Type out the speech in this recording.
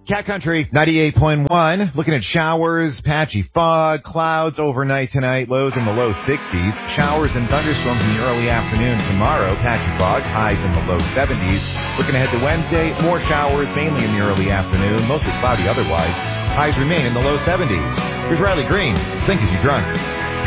Cat Country 98.1. Looking at showers, patchy fog, clouds overnight tonight, lows in the low 60s. Showers and thunderstorms in the early afternoon tomorrow. Patchy fog, highs in the low 70s. Looking ahead to Wednesday, more showers mainly in the early afternoon, mostly cloudy otherwise. Highs remain in the low 70s. Here's Riley Green. Think As You Drunk.